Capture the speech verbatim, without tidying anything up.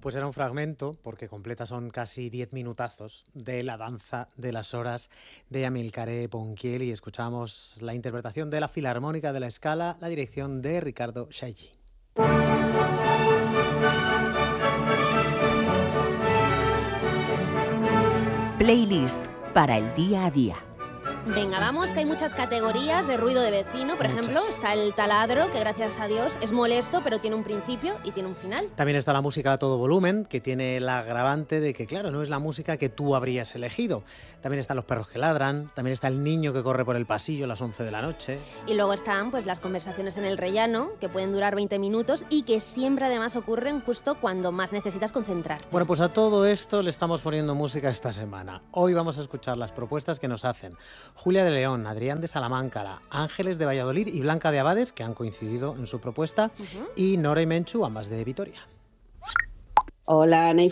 Pues era un fragmento, porque completa son casi diez minutazos, de La danza de las horas de Amilcare Ponchielli. Escuchamos la interpretación de la Filarmónica de la Scala, la dirección de Riccardo Chailly. Playlist para el día a día. Venga, vamos, que hay muchas categorías de ruido de vecino. Por Muchas. ejemplo, está el taladro, que gracias a Dios es molesto, pero tiene un principio y tiene un final. También está la música a todo volumen, que tiene el agravante de que, claro, no es la música que tú habrías elegido. También están los perros que ladran, también está el niño que corre por el pasillo a las once de la noche. Y luego están pues las conversaciones en el rellano, que pueden durar veinte minutos y que siempre además ocurren justo cuando más necesitas concentrarte. Bueno, pues a todo esto le estamos poniendo música esta semana. Hoy vamos a escuchar las propuestas que nos hacen Julia de León, Adrián de Salamanca, Ángeles de Valladolid y Blanca de Abades, que han coincidido en su propuesta, Uh-huh. y Nora y Menchu, ambas de Vitoria. Hola, Ney